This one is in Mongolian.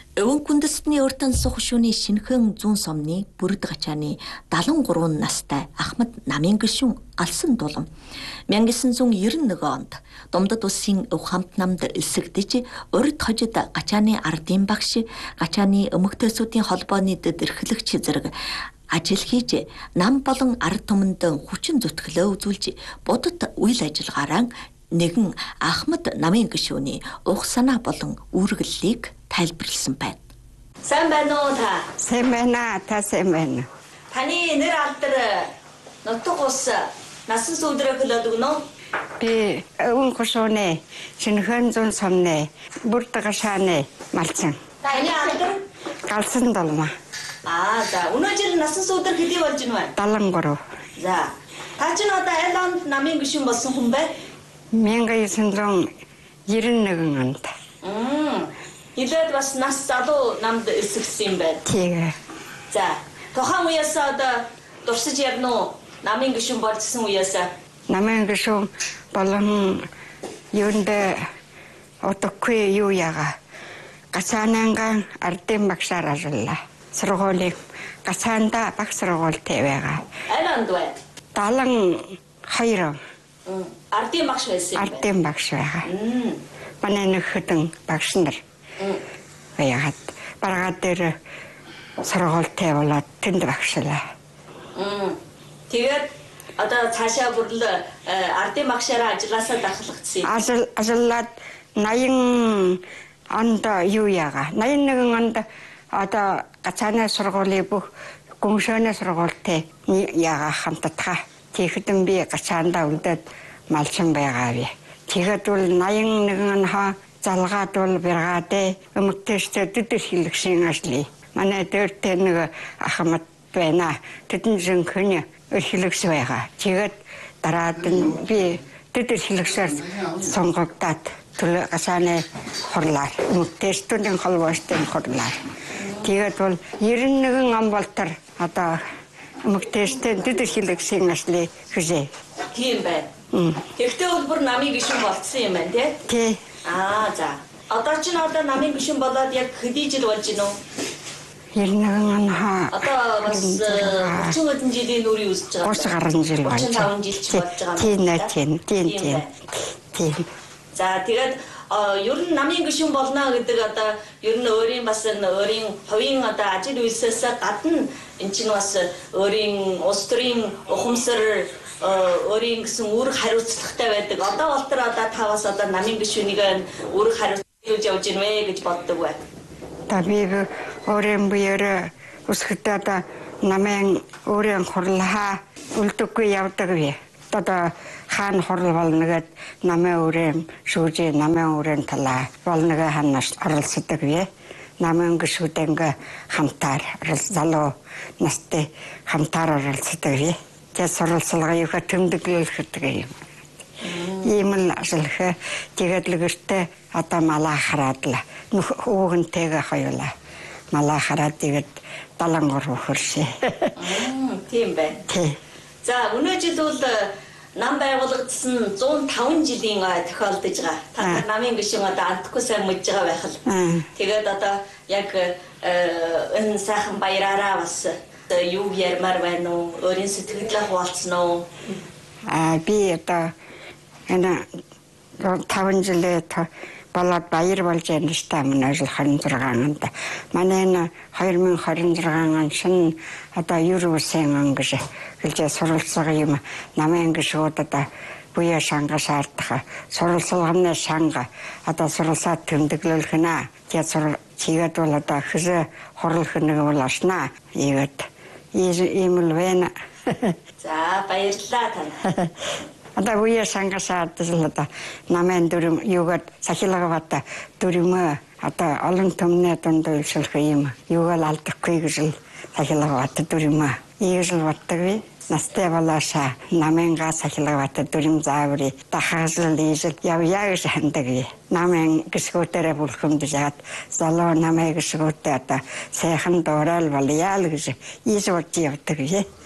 Өвөн күндэстний өртөн сухшууны шинхэн зүүн сомны бүрд гачааны 73 настай Ахмад намын гишүүн алсан дулам 1991 онд Домдод улсын өв хамт намд элсэгдэж урд хожид гачааны ардын багш гачааны эмэгтэйчүүдийн холбооны дэд эрхлэгч зэрэг ажил хийж нам болон ард түмэнд хүчин зүтгэлөө үзүүлж будад үйл ажиллагаараа нэгэн Ахмад намын гишүүний ух санаа болон үүргэллийг тайлбарлсан байна. Сайн байна уу та? Сайн байна, та сайн байна. Таны нэр алдар нутаг ус насан сүудрэ хөлөөд өгнө. Би өвөн гушууны шинхэн зүүн сомны бүрд гашааны малчин. Таны алдар? Галсан долма. За өнөө жил насан сүудэр хэдий болж байна вэ? 73. За. Та чинь одоо аль онд намын гишүүн болсон хүн бэ? 1991 онд. Илээд бас нас залуу намд элсэгсэн юм байна. Тэгээ. За. Тохон үеэс одоо дурсаж ярина уу? Намын гишүүн болжсэн үеэс. Намын гишүүн болон юундэ отокгүй юу яга. Гацаанангаан ардын багшаар ажиллаа. Сургуулийн гацаанда багш сургууль тавиага. Аль онд вэ? 72. Ардын багш байсан юм байна. Ардын багш байгаа. Манай нөхөдөн багш нар. Яагаад баргаа дээр сургууль тавиулаад тэнд багшлаа. Тэгээд одоо цаашаа бүрл ардын багшаараа ажилласаа дахлагдсан юм. Ажиллаад 80 онд юу яага. 81 онд одоо гацааны сургуулийн бүх гүншөөний сургуультай яага хамтдаа. Тэгэхэд би гацаандаа үлдээд малчин байгаа би. Тэгээд бол 81 он залгаад бол бэргаатай өмгтэйчтэй дэдэр хэлгшин ажлыг. Манай дээртэй нэг Ахмад байна. Тэдэн жинхэнэ хэлгш байгаа. Тэгээд дараад нь би дэдэр хэлгшээр сонгогдоод төлөө гасааны хурлаар өмгтэйчдийн холбоотой хурлаар. Тэгээд бол 91 он болтор одоо өмгтэйчтэй дэдэр хэлгшин ажлыг хийжээ. Тийм байна. Тэгтээ бол бүр намын гишүүн болцсон юм байна тий? Тий. За. Одоо ч намын гишүүн болоод яг хэдий жил болж гинөө? 91 он одоо бас 30 хэдэн жилийн нүрийн үсэж байгаа. 30 гаруй жил болж байгаа. 35 жил ч болж байгаа юм. Тийм. За тэгээд ер нь намын гишүүн болно гэдэг одоо ер нь өөрийн бас өөрийн хувийн одоо ажил үйлсээс гадна эн чинь бас өөрийн улс төрийн ухамсар өөрийн гэсэн үүрэг хариуцлагатай байдаг. Одоо болтор одоо та бас одоо намын гишүүнийг үүрэг хариуцуулж явж гин вэ гэж боддог бай. Та би өөрийн буяар өсгөдөө одоо намын өөрийн хурлаа үлдэггүй явдаг вэ. Одоо хаан хурал болно гэд намын өөрийн шүүжээ намын өөрийн талаа болно гэ ханаас оролцдог вэ. Намын гишүүдэнгэ хамтаар залуу настай хамтаар оролцдог вэ. Тэгээд суралцлагаа юу ха тэмдэглүүлэх гэдэг юм. Ийм л ажиллах. Тэгээд л гэртээ одоо малаа хараад л өвгөнтэйгээ хоёулаа. Малаа хараад тэгээд 73 хөршээ. Тийм байна. Тий. За өнөө жил бол нам байгуулагдсан 105 жилийн тохиолдож байгаа. Та намын гишүүн одоо андхгүй сайн мэдж байгаа байх л. Тэгээд одоо яг энэ сайхан баяраараа бас юу ярмаар байна уу? Өөрийн сэтгэлээ хуваалцсан уу? Би одоо энэ 5 жилээ болоод баяр болж байна шүү дээ. Манай 26 онд. Манай энэ 2026 он шин одоо юу үсэн он гэж хэлж суралцсан юм. Намын гишүүд одоо буяа шанга шаардах. Суралцлагын шанга одоо суралцаад тэмдэглүүлэх нэ. Тэгээд бол одоо хэзээ хурлах нэг бол ашнаа. Ийм л байна. За баярлалаа тань. Одоо буяа шанга шаардсан л одоо намын дүрм юугаар сахилгавата дүрмөө одоо олон төмнөө дунд үйлчлэх юм. Юугаар алдахгүй гэж л сахилгавата дүрмөө ийгэл боддог ви. Настай болоошаа намынгаа сахилгавата дүрм зааври дахаасл ийжэл явъя гэж хандаг ви. Намын гисгүүтэрэ бүлхэмдэж яад залуу намын гисгүүтээ одоо сайхан дуурал болъя л гэж ийж бодж явдаг ви.